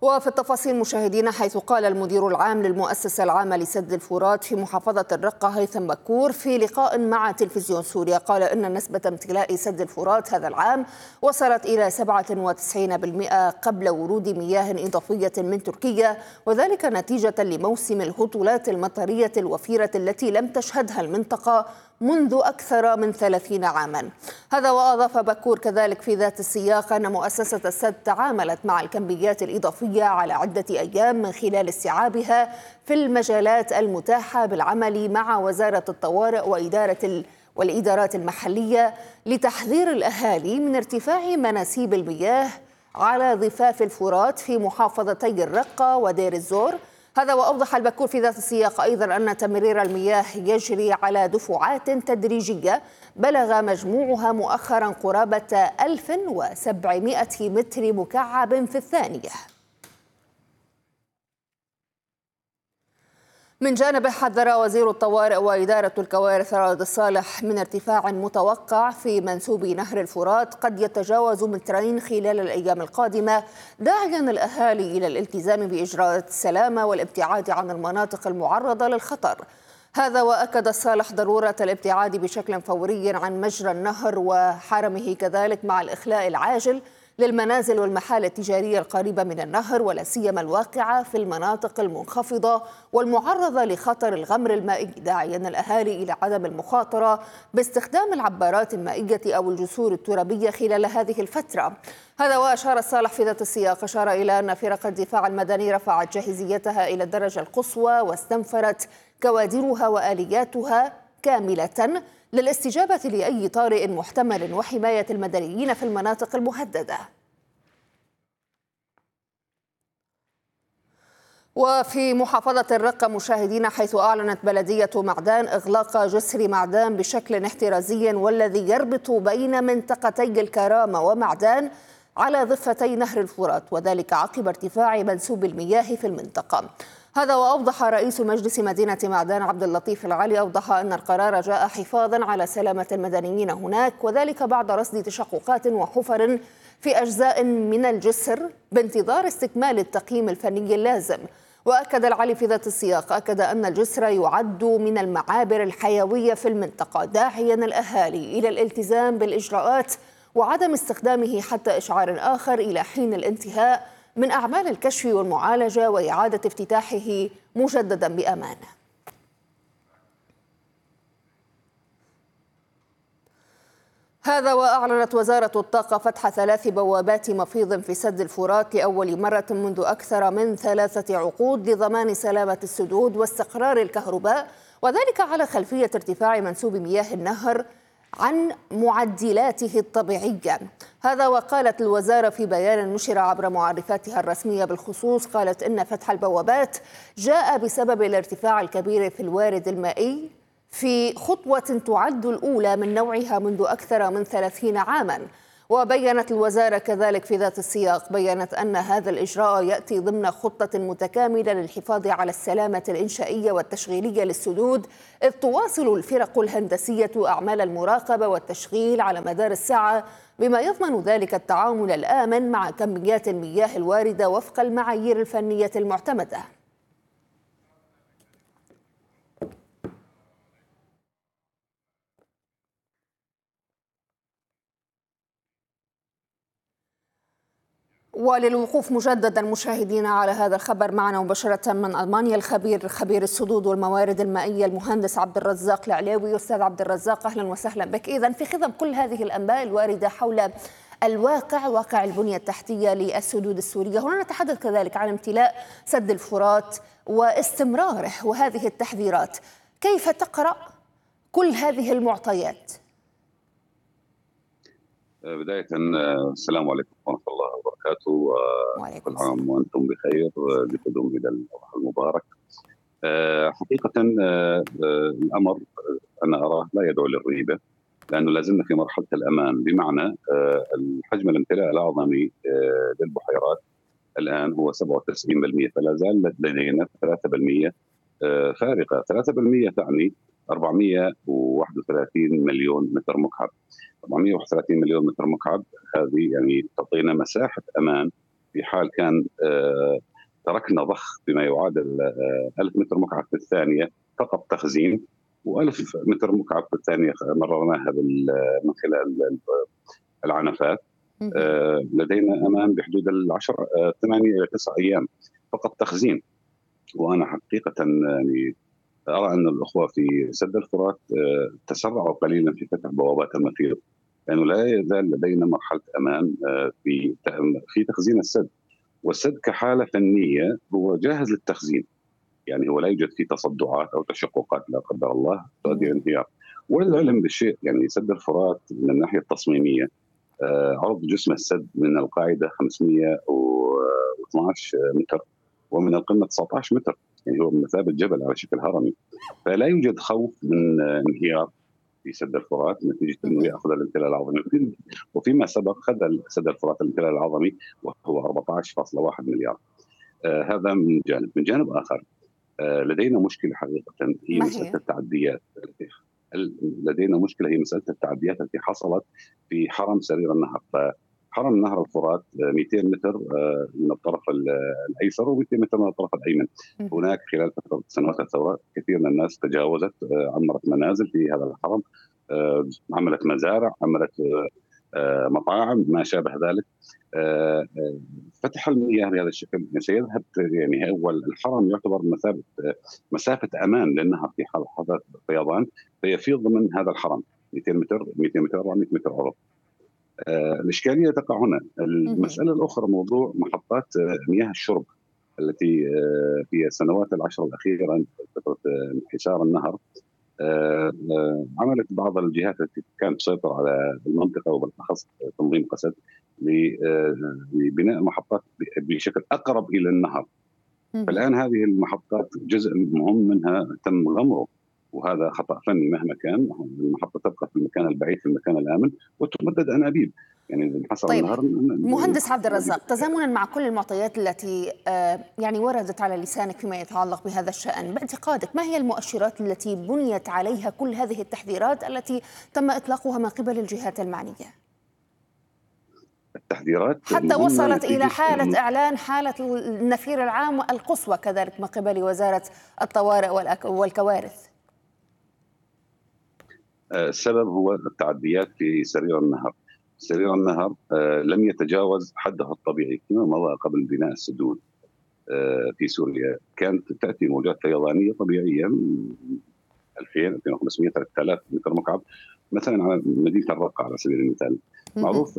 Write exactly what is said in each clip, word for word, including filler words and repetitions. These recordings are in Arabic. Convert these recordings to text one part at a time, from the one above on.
وفي التفاصيل مشاهدينا، حيث قال المدير العام للمؤسسة العامة لسد الفرات في محافظة الرقة هيثم بكور في لقاء مع تلفزيون سوريا، قال إن نسبة امتلاء سد الفرات هذا العام وصلت إلى سبعة وتسعين بالمئة قبل ورود مياه إضافية من تركيا، وذلك نتيجة لموسم الهطولات المطرية الوفيرة التي لم تشهدها المنطقة منذ أكثر من ثلاثين عاما. هذا وأضاف بكور كذلك في ذات السياق أن مؤسسة السد تعاملت مع الكميات الإضافية على عدة أيام من خلال استيعابها في المجالات المتاحة بالعمل مع وزارة الطوارئ وإدارة والإدارات المحلية لتحذير الأهالي من ارتفاع مناسيب المياه على ضفاف الفرات في محافظتي الرقة ودير الزور. هذا وأوضح البكور في ذات السياق أيضا أن تمرير المياه يجري على دفعات تدريجية بلغ مجموعها مؤخرا قرابة ألف وسبعمئة متر مكعب في الثانية. من جانبه حذر وزير الطوارئ وإدارة الكوارث رائد الصالح من ارتفاع متوقع في منسوب نهر الفرات قد يتجاوز مترين خلال الأيام القادمة، داعيا الأهالي إلى الالتزام بإجراءات السلامة والابتعاد عن المناطق المعرضة للخطر. هذا وأكد الصالح ضرورة الابتعاد بشكل فوري عن مجرى النهر وحرمه كذلك مع الإخلاء العاجل للمنازل والمحال التجارية القريبة من النهر، ولا سيما الواقعة في المناطق المنخفضة والمعرضة لخطر الغمر المائي، داعيا الأهالي إلى عدم المخاطرة باستخدام العبارات المائية أو الجسور الترابية خلال هذه الفترة. هذا وأشار الصالح في ذات السياق أشار إلى أن فرق الدفاع المدني رفعت جاهزيتها إلى الدرجة القصوى واستنفرت كوادرها وآلياتها كاملة للاستجابة لأي طارئ محتمل وحماية المدنيين في المناطق المهددة. وفي محافظة الرقة مشاهدين، حيث أعلنت بلدية معدان إغلاق جسر معدان بشكل احترازي والذي يربط بين منطقتي الكرامة ومعدان على ضفتي نهر الفرات، وذلك عقب ارتفاع منسوب المياه في المنطقة. هذا وأوضح رئيس مجلس مدينة معدان عبد اللطيف العلي أوضح أن القرار جاء حفاظا على سلامة المدنيين هناك، وذلك بعد رصد تشققات وحفر في أجزاء من الجسر بانتظار استكمال التقييم الفني اللازم. وأكد العلي في ذات السياق أكد أن الجسر يعد من المعابر الحيوية في المنطقة، داعيا الأهالي إلى الالتزام بالإجراءات وعدم استخدامه حتى إشعار آخر إلى حين الانتهاء من أعمال الكشف والمعالجة وإعادة افتتاحه مجددا بأمان. هذا وأعلنت وزارة الطاقة فتح ثلاث بوابات مفيض في سد الفرات لأول مرة منذ أكثر من ثلاثة عقود لضمان سلامة السدود واستقرار الكهرباء، وذلك على خلفية ارتفاع منسوب مياه النهر عن معدلاته الطبيعية. هذا وقالت الوزارة في بيان نشر عبر معرفاتها الرسمية بالخصوص، قالت إن فتح البوابات جاء بسبب الارتفاع الكبير في الوارد المائي في خطوة تعد الأولى من نوعها منذ أكثر من ثلاثين عاما. وبيّنت الوزارة كذلك في ذات السياق بيّنت أن هذا الإجراء يأتي ضمن خطة متكاملة للحفاظ على السلامة الإنشائية والتشغيلية للسدود، إذ تواصل الفرق الهندسية أعمال المراقبة والتشغيل على مدار الساعة، بما يضمن ذلك التعامل الآمن مع كميات المياه الواردة وفق المعايير الفنية المعتمدة. وللوقوف مجددا مشاهدينا على هذا الخبر، معنا مباشرة من ألمانيا الخبير خبير السدود والموارد المائية المهندس عبد الرزاق العليوي. أستاذ عبد الرزاق، أهلا وسهلا بك. إذن في خضم كل هذه الأنباء الواردة حول الواقع واقع البنية التحتية للسدود السورية، هنا نتحدث كذلك عن امتلاء سد الفرات واستمراره وهذه التحذيرات، كيف تقرأ كل هذه المعطيات؟ بداية السلام عليكم ورحمة الله وبركاته، وكل عام وأنتم بخير بقدوم إلى الأضحى المبارك. حقيقة الأمر أنا أراه لا يدعو للريبة، لأنه لازلنا في مرحلة الأمان، بمعنى الحجم الامتلاء الأعظمي للبحيرات الآن هو سبعة وتسعين بالمئة، فلا زال لدينا ثلاثة بالمئة فارقة. ثلاثة بالمئة تعني أربعمئة وواحد وثلاثين مليون متر مكعب. أربعمئة وواحد وثلاثين مليون متر مكعب، هذه يعني تعطينا مساحة أمان في حال كان تركنا ضخ بما يعادل ألف متر مكعب في الثانية فقط تخزين، وألف متر مكعب في الثانية مررناها من خلال العنفات. لدينا أمان بحدود العشر ثمانية إلى تسعة أيام فقط تخزين. وأنا حقيقة يعني أرى أن الأخوة في سد الفرات تسرعوا قليلا في فتح بوابات المفيض، لأنه لا يزال لدينا مرحلة أمان في في تخزين السد. والسد كحالة فنية هو جاهز للتخزين، يعني هو لا يوجد فيه تصدعات أو تشققات لا قدر الله تؤدي إلى انهيار. وللعلم بالشيء يعني سد الفرات من الناحية التصميمية عرض جسم السد من القاعدة خمسمئة واثني عشر متر ومن القمة تسعة عشر متر، يعني هو مثابة جبل على شكل هرمي، فلا يوجد خوف من انهيار في سد الفرات نتيجة أنه يأخذ الامتلاء العظمي. وفيما سبق خذ سد الفرات الامتلاء العظمي وهو أربعة عشر فاصلة واحد مليار. آه هذا من جانب. من جانب آخر آه لدينا مشكلة حقيقة هي مسألة التعديات. لدينا مشكلة هي مسألة التعديات التي حصلت في حرم سرير النهر. فحرم نهر الفرات مئتين متر من الطرف الأيسر و200 متر من الطرف الأيمن. هناك خلال فترة سنوات الثورة كثير من الناس تجاوزت، عمرت منازل في هذا الحرم، عملت مزارع، عملت مطاعم ما شابه ذلك. فتح المياه بهذا الشكل سيذهب، يعني هو الحرم يعتبر مسافة مسافة أمان للنهر في حال حدث فيضان فيفيض من هذا الحرم مئتين متر مئتين متر أربعمئة متر عرض. الإشكالية تقع هنا. المسألة الأخرى موضوع محطات مياه الشرب التي في السنوات العشر الأخيرة فترة انحسار النهر عملت بعض الجهات التي كانت تسيطر على المنطقة وبالأخص تنظيم قسد لبناء محطات بشكل أقرب إلى النهر. فالآن هذه المحطات جزء مهم منها تم غمره، وهذا خطأ فني مهما كان. المحطة تبقى في المكان البعيد في المكان الآمن وتمدد أنابيب. يعني حصل طيب النهر. مهندس عبد الرزاق، تزامنا مع كل المعطيات التي يعني وردت على لسانك فيما يتعلق بهذا الشأن، باعتقادك ما هي المؤشرات التي بنيت عليها كل هذه التحذيرات التي تم إطلاقها من قبل الجهات المعنية؟ التحذيرات حتى وصلت إلى حالة إعلان حالة النفير العام القصوى كذلك من قبل وزارة الطوارئ والكوارث. السبب هو التعديات في سرير النهر. سرير النهر لم يتجاوز حده الطبيعي فيما مضى قبل بناء السدود في سوريا. كانت تأتي موجات فيضانية طبيعية ألفين ألفين وخمسمئة ثلاثة آلاف متر مكعب مثلا على مدينة الرقة على سبيل المثال. معروف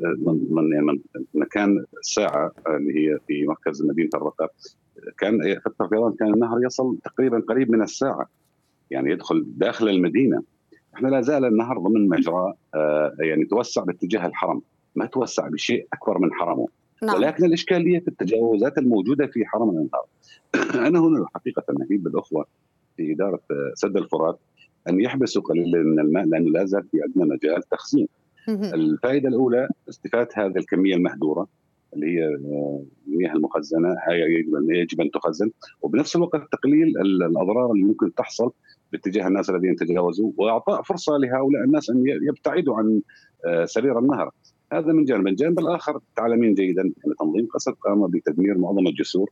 من من مكان الساعة اللي هي في مركز مدينة الرقة كان فترة فيضان كان النهر يصل تقريبا قريب من الساعة، يعني يدخل داخل المدينة. احنا لا زال النهر ضمن مجرى يعني توسع باتجاه الحرم، ما توسع بشيء اكبر من حرمه. نعم. ولكن الاشكاليه في التجاوزات الموجوده في حرم النهر. انا هنا حقيقه نهيب بالاخوه في اداره سد الفرات ان يحبسوا قليلا من الماء، لانه لا زال في عندنا مجال تخزين. الفائده الاولى استفاده هذه الكميه المهدوره اللي هي المياه المخزنه، يجب ان تخزن، وبنفس الوقت تقليل الاضرار اللي ممكن تحصل باتجاه الناس الذين تجاوزوا، واعطاء فرصه لهؤلاء الناس ان يبتعدوا عن سرير النهر. هذا من جانب. الجانب الاخر تعلمين جيدا ان تنظيم قسد قام بتدمير معظم الجسور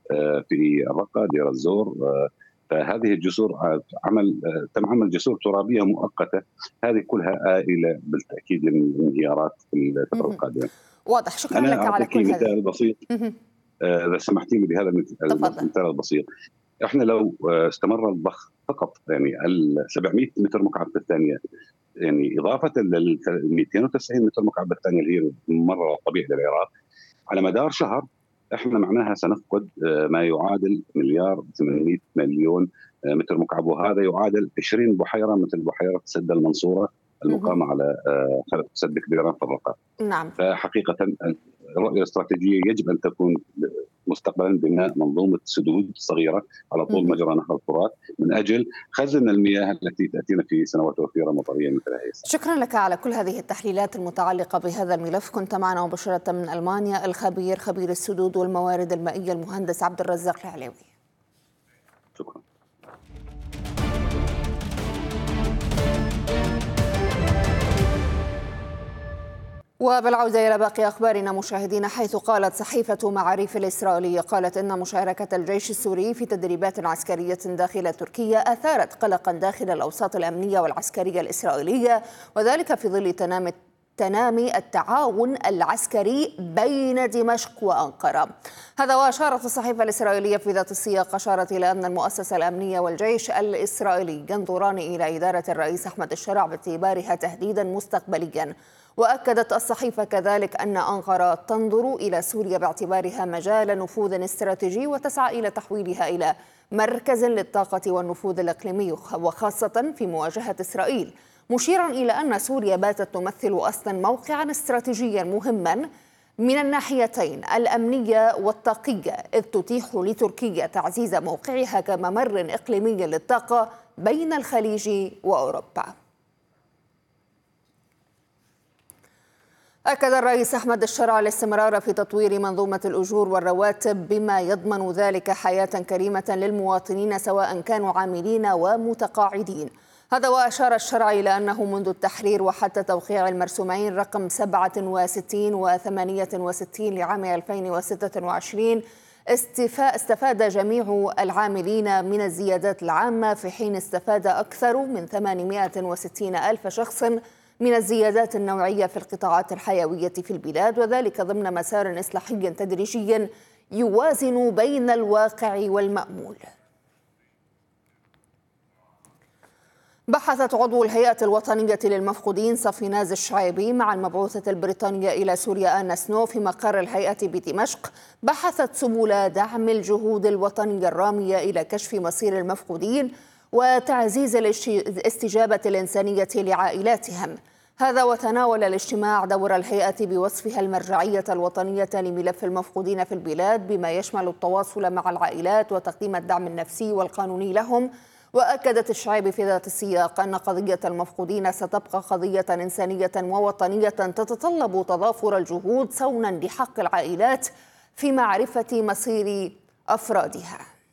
في الرقه دير الزور. فهذه الجسور عمل تم عمل جسور ترابيه مؤقته، هذه كلها آلة بالتاكيد للانهيارات في الفتره القادمه. واضح. شكرا لك على كل هذا. مثال بسيط اذا سمحتي لي بهذا المثال البسيط. احنا لو استمر الضخ فقط يعني سبعمئة متر مكعب في الثانيه، يعني اضافه لل مئتين وتسعين متر مكعب في الثانيه اللي هي الممرر الطبيعي للعراق على مدار شهر، احنا معناها سنفقد ما يعادل مليار ثمانمئة مليون متر مكعب، وهذا يعادل عشرين بحيره مثل بحيره سد المنصوره المقامه على خلف سد كبيران في الرقه. نعم. فحقيقه الرؤيه الاستراتيجيه يجب ان تكون مستقبلا بناء منظومه سدود صغيره على طول مجرى نهر الفرات من اجل خزن المياه التي تاتينا في سنوات وفيره مطريه مثل هذه. شكرا لك على كل هذه التحليلات المتعلقه بهذا الملف. كنت معنا مباشره من المانيا الخبير خبير السدود والموارد المائيه المهندس عبد الرزاق العلاوي. شكرا. وبالعودة إلى باقي أخبارنا مشاهدينا، حيث قالت صحيفة معاريف الإسرائيلية قالت إن مشاركة الجيش السوري في تدريبات عسكرية داخل تركيا أثارت قلقا داخل الأوساط الأمنية والعسكرية الإسرائيلية، وذلك في ظل تنامي تنامي التعاون العسكري بين دمشق وأنقرة. هذا وأشارت الصحيفة الإسرائيلية في ذات السياق أشارت إلى أن المؤسسة الأمنية والجيش الإسرائيلي ينظران إلى إدارة الرئيس أحمد الشرع باعتبارها تهديدا مستقبليا. وأكدت الصحيفة كذلك أن أنقرة تنظر إلى سوريا باعتبارها مجال نفوذ استراتيجي وتسعى إلى تحويلها إلى مركز للطاقة والنفوذ الإقليمي وخاصة في مواجهة إسرائيل، مشيرا إلى أن سوريا باتت تمثل أصلا موقعا استراتيجيا مهما من الناحيتين الأمنية والطاقية، إذ تتيح لتركيا تعزيز موقعها كممر إقليمي للطاقة بين الخليج وأوروبا. أكد الرئيس أحمد الشرع الاستمرار في تطوير منظومة الأجور والرواتب بما يضمن ذلك حياة كريمة للمواطنين سواء كانوا عاملين ومتقاعدين. هذا وأشار الشرع إلى أنه منذ التحرير وحتى توقيع المرسومين رقم سبعة وستين وثمانية وستين لعام ألفين وستة وعشرين استفاد جميع العاملين من الزيادات العامة، في حين استفاد أكثر من ثمانمائة وستين ألف شخص من الزيادات النوعية في القطاعات الحيوية في البلاد، وذلك ضمن مسار إصلاحي تدريجي يوازن بين الواقع والمأمول. بحثت عضو الهيئة الوطنية للمفقودين صفيناز الشعيبي مع المبعوثة البريطانية إلى سوريا آنا سنو في مقر الهيئة بدمشق، بحثت سبل دعم الجهود الوطنية الرامية إلى كشف مصير المفقودين وتعزيز الاستجابة الإنسانية لعائلاتهم. هذا وتناول الاجتماع دور الهيئة بوصفها المرجعية الوطنية لملف المفقودين في البلاد، بما يشمل التواصل مع العائلات وتقديم الدعم النفسي والقانوني لهم. وأكدت الشعيب في ذات السياق أن قضية المفقودين ستبقى قضية إنسانية ووطنية تتطلب تضافر الجهود صونا لحق العائلات في معرفة مصير أفرادها.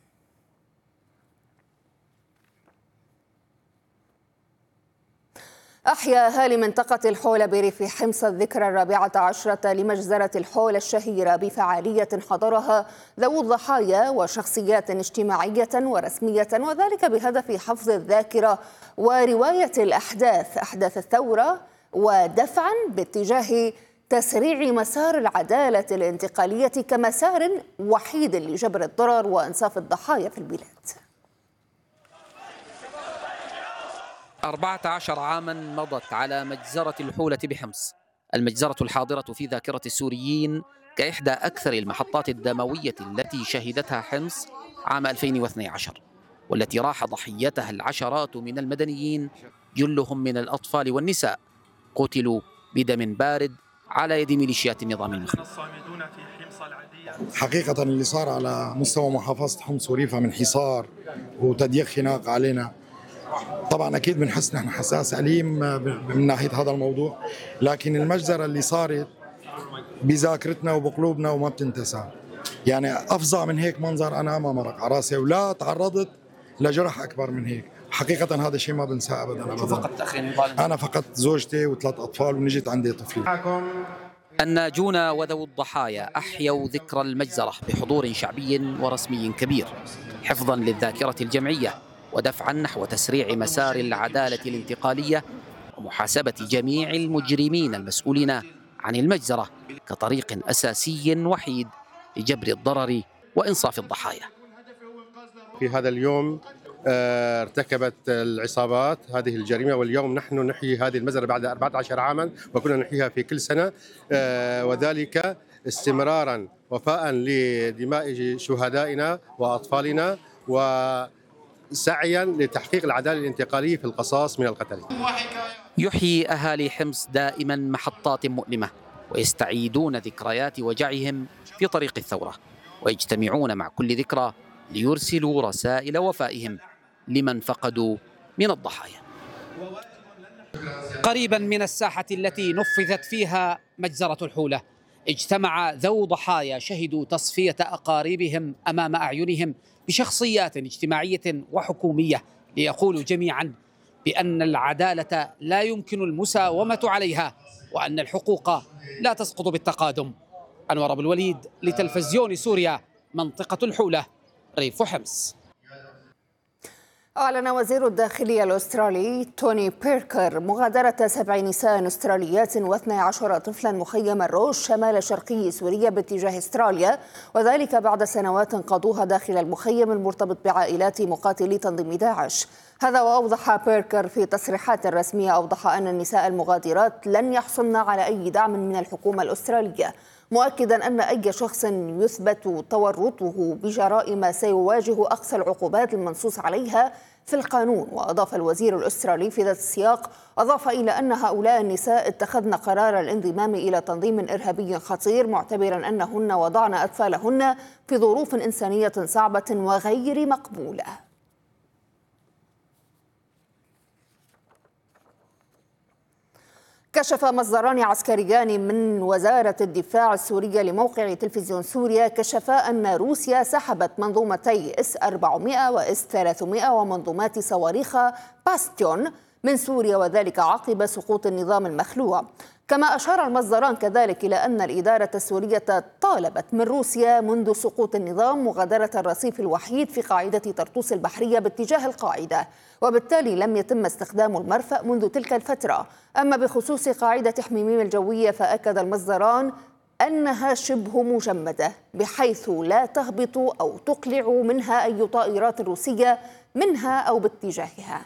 أحيا أهالي منطقة الحول بريف حمص الذكرى الرابعة عشرة لمجزرة الحول الشهيرة بفعالية حضرها ذوو الضحايا وشخصيات اجتماعية ورسمية، وذلك بهدف حفظ الذاكرة ورواية الأحداث أحداث الثورة، ودفعا باتجاه تسريع مسار العدالة الانتقالية كمسار وحيد لجبر الضرر وإنصاف الضحايا في البلاد. أربعة عشر عاما مضت على مجزرة الحولة بحمص، المجزرة الحاضرة في ذاكرة السوريين كإحدى أكثر المحطات الدموية التي شهدتها حمص عام ألفين واثني عشر، والتي راح ضحيتها العشرات من المدنيين جلهم من الأطفال والنساء، قتلوا بدم بارد على يد ميليشيات النظام المخلوع. حقيقة اللي صار على مستوى محافظة حمص وريفها من حصار وتضييق خناق علينا، طبعا أكيد بنحس نحن حساس أليم من ناحية هذا الموضوع، لكن المجزرة اللي صارت بذاكرتنا وبقلوبنا وما بتنتسى. يعني أفظع من هيك منظر أنا ما مرق على راسي، ولا تعرضت لجرح أكبر من هيك. حقيقة هذا الشيء ما بنساه أبدا أبدا. فقدت أخين؟ أنا فقدت زوجتي وثلاث أطفال ونجت عندي طفل. الناجون وذوو الضحايا أحيوا ذكرى المجزرة بحضور شعبي ورسمي كبير، حفظا للذاكرة الجمعية ودفعا نحو تسريع مسار العدالة الانتقالية ومحاسبة جميع المجرمين المسؤولين عن المجزرة كطريق أساسي وحيد لجبر الضرر وإنصاف الضحايا. في هذا اليوم ارتكبت العصابات هذه الجريمة، واليوم نحن نحيي هذه المجزرة بعد أربعة عشر عاما، وكنا نحييها في كل سنة، وذلك استمرارا وفاء لدماء شهدائنا وأطفالنا وسعيا لتحقيق العدالة الانتقالية في القصاص من القتل. يحيي أهالي حمص دائما محطات مؤلمة، ويستعيدون ذكريات وجعهم في طريق الثورة، ويجتمعون مع كل ذكرى ليرسلوا رسائل وفائهم لمن فقدوا من الضحايا. قريبا من الساحة التي نفذت فيها مجزرة الحولة اجتمع ذو ضحايا شهدوا تصفية أقاربهم أمام أعينهم بشخصيات اجتماعية وحكومية، ليقولوا جميعا بأن العدالة لا يمكن المساومة عليها، وأن الحقوق لا تسقط بالتقادم. أنور أبو الوليد لتلفزيون سوريا، منطقة الحولة، ريف حمص. أعلن وزير الداخلية الأسترالي توني بيركر مغادرة سبع نساء أستراليات واثني عشر طفلا مخيم الروش شمال شرقي سوريا باتجاه أستراليا، وذلك بعد سنوات قضوها داخل المخيم المرتبط بعائلات مقاتلي تنظيم داعش. هذا وأوضح بيركر في تصريحات رسمية، أوضح أن النساء المغادرات لن يحصلن على أي دعم من الحكومة الأسترالية، مؤكدا أن أي شخص يثبت تورطه بجرائم سيواجه أقصى العقوبات المنصوص عليها في القانون. وأضاف الوزير الأسترالي في ذات السياق، أضاف إلى أن هؤلاء النساء اتخذن قرار الانضمام إلى تنظيم إرهابي خطير، معتبرا أنهن وضعن أطفالهن في ظروف إنسانية صعبة وغير مقبولة. كشف مصدران عسكريان من وزارة الدفاع السورية لموقع تلفزيون سوريا كشفا أن روسيا سحبت منظومتي إس أربعمائة وإس ثلاثمائة ومنظومات صواريخ باستيون من سوريا، وذلك عقب سقوط النظام المخلوع. كما أشار المصدران كذلك إلى أن الإدارة السورية طالبت من روسيا منذ سقوط النظام مغادرة الرصيف الوحيد في قاعدة طرطوس البحرية باتجاه القاعدة، وبالتالي لم يتم استخدام المرفأ منذ تلك الفترة. أما بخصوص قاعدة حميميم الجوية فأكد المصدران أنها شبه مجمدة، بحيث لا تهبط أو تقلع منها أي طائرات روسية منها أو باتجاهها.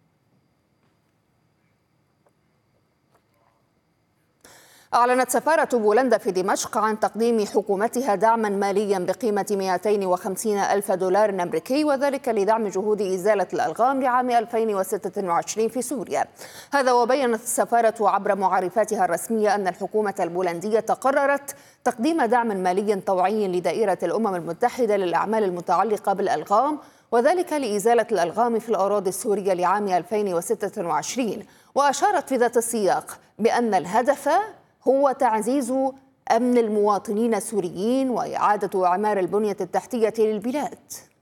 أعلنت سفارة بولندا في دمشق عن تقديم حكومتها دعما ماليا بقيمة مئتين وخمسين ألف دولار أمريكي، وذلك لدعم جهود إزالة الألغام لعام ألفين وستة وعشرين في سوريا. هذا وبينت السفارة عبر معرفاتها الرسمية أن الحكومة البولندية قررت تقديم دعم مالي طوعي لدائرة الأمم المتحدة للأعمال المتعلقة بالألغام، وذلك لإزالة الألغام في الأراضي السورية لعام ألفين وستة وعشرين. وأشارت في ذات السياق بأن الهدف هو تعزيز أمن المواطنين السوريين وإعادة إعمار البنية التحتية للبلاد.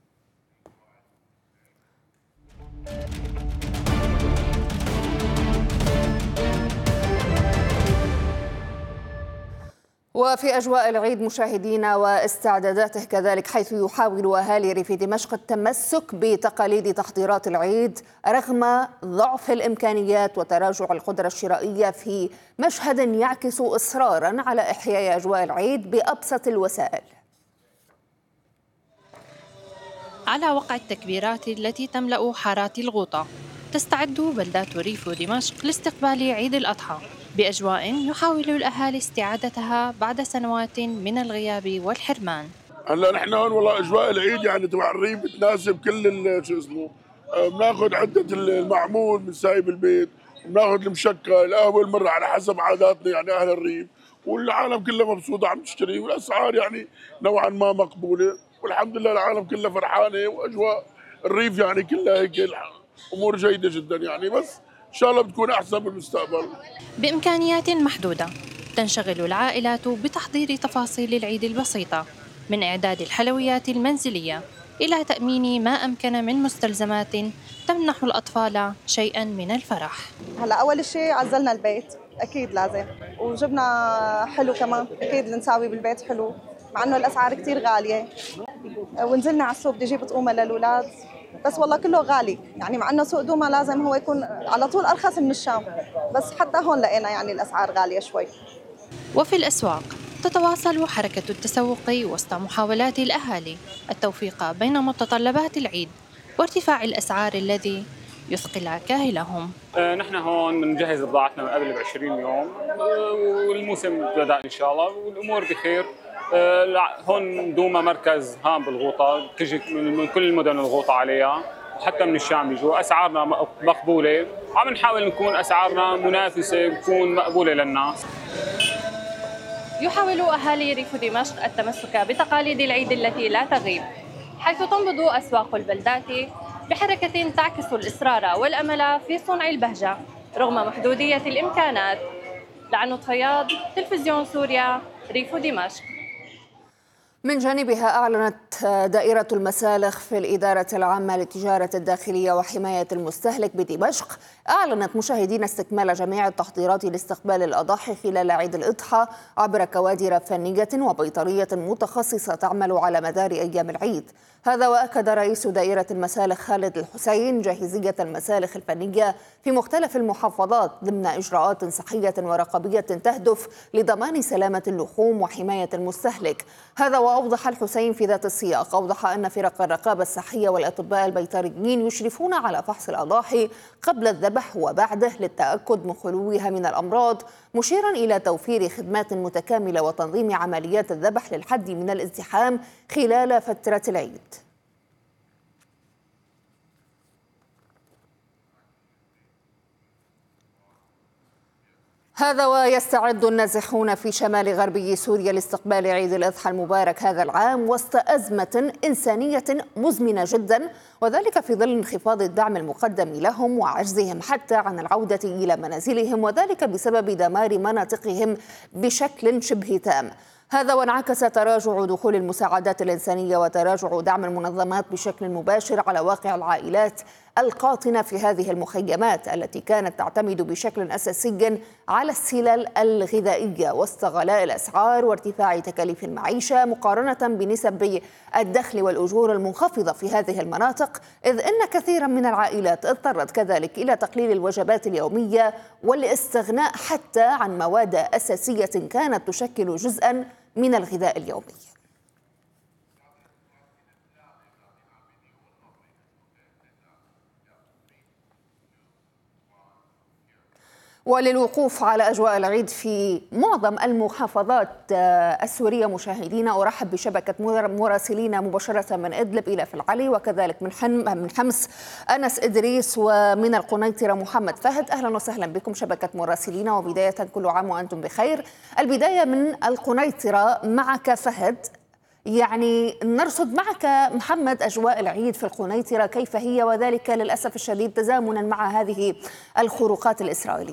وفي أجواء العيد مشاهدينا واستعداداته كذلك، حيث يحاول أهالي ريف دمشق التمسك بتقاليد تحضيرات العيد رغم ضعف الإمكانيات وتراجع القدرة الشرائية، في مشهد يعكس إصرارا على إحياء أجواء العيد بأبسط الوسائل. على وقع التكبيرات التي تملأ حارات الغوطة، تستعد بلدات ريف دمشق لاستقبال عيد الأضحى بأجواء يحاول الأهالي استعادتها بعد سنوات من الغياب والحرمان. هلا نحن هون والله أجواء العيد يعني تبع الريف بتناسب كل شو اسمه، بناخذ عدة المعمول من سايب البيت، بناخذ المشكل، القهوة المرة على حسب عاداتنا يعني أهل الريف، والعالم كله مبسوطة عم تشتري، والأسعار يعني نوعا ما مقبولة، والحمد لله العالم كله فرحانة، وأجواء الريف يعني كلها هيك أمور جيدة جدا يعني، بس إن شاء الله بتكون أحسن بالمستقبل. بإمكانيات محدودة تنشغل العائلات بتحضير تفاصيل العيد البسيطة، من إعداد الحلويات المنزلية إلى تأمين ما أمكن من مستلزمات تمنح الأطفال شيئاً من الفرح. هلا أول شيء عزلنا البيت أكيد لازم، وجبنا حلو كمان أكيد نساوي بالبيت حلو، مع إنه الأسعار كتير غالية، ونزلنا على السوق بدي أجيب طعومة للأولاد، بس والله كله غالي يعني، مع انه سوق دوما لازم هو يكون على طول ارخص من الشام، بس حتى هون لقينا يعني الاسعار غاليه شوي. وفي الاسواق تتواصل حركه التسوق وسط محاولات الاهالي التوفيق بين متطلبات العيد وارتفاع الاسعار الذي يثقل كاهلهم. آه نحن هون بنجهز بضاعتنا من قبل ب عشرين يوم، والموسم بدا ان شاء الله والامور بخير. آه هون دوما مركز هام بالغوطة، تجي من كل المدن الغوطة عليها، وحتى من الشام بيجوا. أسعارنا مقبولة، عم نحاول نكون أسعارنا منافسة تكون مقبولة للناس. يحاول أهالي ريف دمشق التمسك بتقاليد العيد التي لا تغيب، حيث تنبض أسواق البلدات بحركة تعكس الإصرار والأمل في صنع البهجة رغم محدودية الإمكانات. لعنود فياض، تلفزيون سوريا، ريف دمشق. من جانبها أعلنت دائرة المسالخ في الإدارة العامة للتجارة الداخلية وحماية المستهلك بدمشق أعلنت مشاهدين استكمال جميع التحضيرات لاستقبال الأضاحي خلال عيد الأضحى عبر كوادر فنية وبيطرية متخصصة تعمل على مدار أيام العيد. هذا وأكد رئيس دائرة المسالخ خالد الحسين جاهزية المسالخ الفنية في مختلف المحافظات ضمن إجراءات صحية ورقابية تهدف لضمان سلامة اللحوم وحماية المستهلك. هذا وأوضح الحسين في ذات السياق أوضح أن فرق الرقابة الصحية والأطباء البيطريين يشرفون على فحص الأضاحي قبل الذبح وبعده للتأكد من خلوها من الأمراض، مشيرا إلى توفير خدمات متكاملة وتنظيم عمليات الذبح للحد من الازدحام خلال فترة العيد. هذا ويستعد النازحون في شمال غربي سوريا لاستقبال عيد الأضحى المبارك هذا العام وسط أزمة إنسانية مزمنة جدا، وذلك في ظل انخفاض الدعم المقدم لهم وعجزهم حتى عن العودة إلى منازلهم، وذلك بسبب دمار مناطقهم بشكل شبه تام. هذا وانعكس تراجع دخول المساعدات الإنسانية وتراجع دعم المنظمات بشكل مباشر على واقع العائلات القاطنة في هذه المخيمات التي كانت تعتمد بشكل أساسي على السلال الغذائية وسط غلاء الأسعار وارتفاع تكاليف المعيشة مقارنة بنسب الدخل والأجور المنخفضة في هذه المناطق، إذ أن كثيرا من العائلات اضطرت كذلك إلى تقليل الوجبات اليومية والاستغناء حتى عن مواد أساسية كانت تشكل جزءا من الغذاء اليومي. وللوقوف على أجواء العيد في معظم المحافظات السورية مشاهدينا أرحب بشبكة مراسلين مباشرة من إدلب إلى فالعلي، وكذلك من من حمص أنس إدريس، ومن القنيطرة محمد فهد. أهلا وسهلا بكم شبكة مراسلين، وبداية كل عام وأنتم بخير. البداية من القنيطرة معك فهد، يعني نرصد معك محمد أجواء العيد في القنيطرة كيف هي، وذلك للأسف الشديد تزامنا مع هذه الخروقات الإسرائيلية.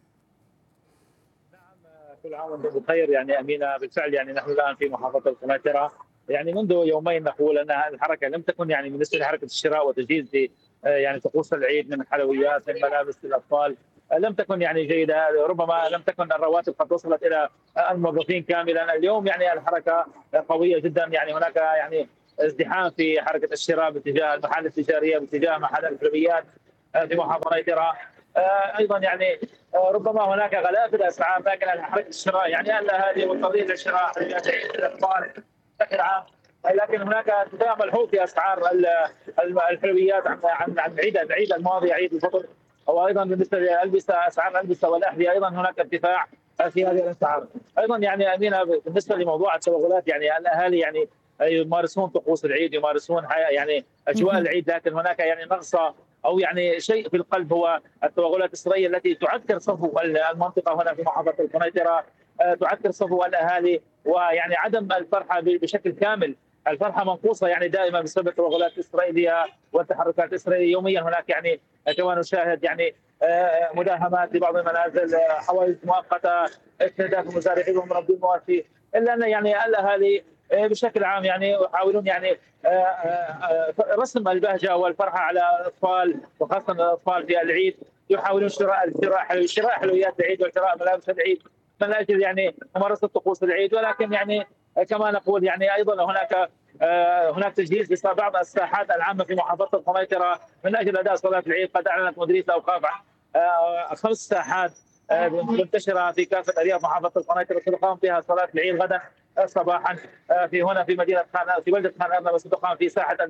نعم، كل عام وانتم بخير. يعني أمينة، بالفعل يعني نحن الآن في محافظة القنيطرة، يعني منذ يومين نقول أن الحركة لم تكن يعني بالنسبة لحركة الشراء وتجهيز يعني طقوس العيد من حلويات من ملابس للأطفال لم تكن يعني جيدة، ربما لم تكن الرواتب قد وصلت إلى الموظفين كاملا. اليوم يعني الحركة قوية جدا، يعني هناك يعني ازدحام في حركة الشراء باتجاه المحال التجارية باتجاه محل الحلويات في محافظة القنيطرة. أيضا يعني ربما هناك غلاء في الأسعار، لكن حركة الشراء يعني الأهالي مضطرين لشراء حلويات العيد للأطفال بشكل عام، لكن هناك ارتفاع ملحوظ في أسعار الحلويات عن عن عيد العيد الماضي عيد الفطر، وايضا بالنسبه للالبسه اسعار الالبسه والاحذيه ايضا هناك ارتفاع في هذه الاسعار. ايضا يعني امينه بالنسبه لموضوع التوغلات، يعني الاهالي يعني يمارسون طقوس العيد، يمارسون يعني اجواء العيد، لكن هناك يعني نقصه او يعني شيء في القلب هو التوغلات الاسرائيليه التي تعكر صفو المنطقه هنا في محافظه القنيطره، تعكر صفو الاهالي، ويعني عدم الفرحه بشكل كامل. الفرحه منقوصه يعني دائما بسبب التوغلات الاسرائيليه والتحركات الاسرائيليه. يوميا هناك يعني كما نشاهد يعني مداهمات لبعض المنازل، حوائج مؤقته، استهداف المزارعين ومربي المواشي، الا ان يعني الاهالي بشكل عام يعني يحاولون يعني رسم البهجه والفرحه على الاطفال، وخاصه الاطفال في العيد يحاولون شراء شراء شراء حلويات العيد وشراء ملابس العيد من اجل يعني ممارسه طقوس العيد. ولكن يعني كما نقول يعني ايضا هناك هناك تجهيز لبعض الساحات العامه في محافظه القنيطره من اجل اداء صلاه العيد. قد اعلنت مديريه الاوقاف خمس ساحات منتشره في كافه ارياف محافظه القنيطره ستقام فيها صلاه العيد غدا صباحا في هنا في مدينه خان في بلده خان ارنب، وستقام في ساحه